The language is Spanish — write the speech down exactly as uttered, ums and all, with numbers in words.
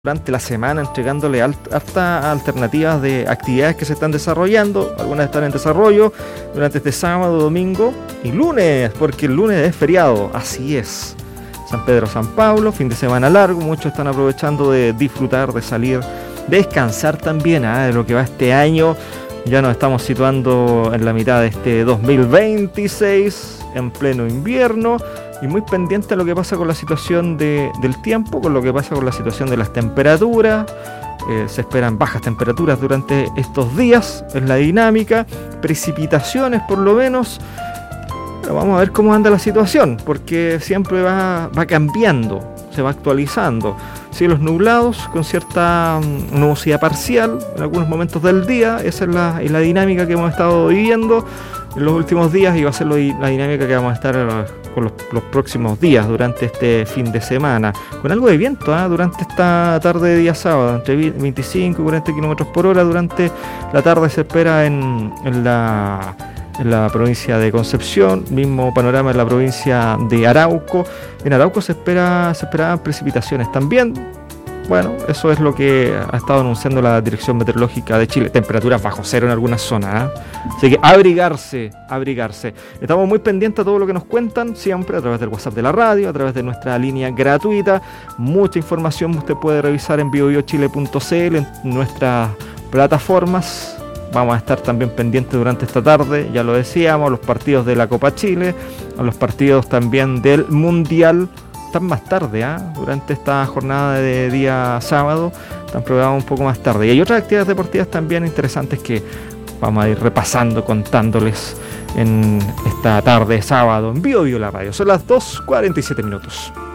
durante la semana entregándole hartas alternativas de actividades que se están desarrollando. Algunas están en desarrollo durante este sábado, domingo y lunes, porque el lunes es feriado, así es. San Pedro, San Pablo, fin de semana largo, muchos están aprovechando de disfrutar, de salir, de descansar también, ¿eh? De lo que va este año. Ya nos estamos situando en la mitad de este dos mil veintiséis, en pleno invierno, y muy pendiente de lo que pasa con la situación de, del tiempo, con lo que pasa con la situación de las temperaturas. Eh, se esperan bajas temperaturas durante estos días, es la dinámica, precipitaciones por lo menos. Pero vamos a ver cómo anda la situación, porque siempre va, va cambiando, se va actualizando. Cielos nublados con cierta um, nubosidad parcial en algunos momentos del día. Esa es la, es la dinámica que hemos estado viviendo en los últimos días y va a ser lo, la dinámica que vamos a estar uh, con los, los próximos días durante este fin de semana, con algo de viento ¿eh? durante esta tarde de día sábado, entre veinticinco y cuarenta kilómetros por hora. Durante la tarde se espera en, en la en la provincia de Concepción, mismo panorama en la provincia de Arauco. En Arauco se espera se esperaban precipitaciones también. Bueno, eso es lo que ha estado anunciando la Dirección Meteorológica de Chile. Temperaturas bajo cero en algunas zonas, ¿eh? Así que abrigarse, abrigarse. Estamos muy pendientes de todo lo que nos cuentan, siempre a través del WhatsApp de la radio, a través de nuestra línea gratuita. Mucha información usted puede revisar en bio bio chile punto c l, en nuestras plataformas. Vamos a estar también pendientes durante esta tarde, ya lo decíamos, a los partidos de la Copa Chile, a los partidos también del Mundial. Están más tarde, ¿eh? Durante esta jornada de día sábado, están programados un poco más tarde. Y hay otras actividades deportivas también interesantes que vamos a ir repasando, contándoles en esta tarde de sábado en Bio Bio la radio. Son las dos cuarenta y siete minutos.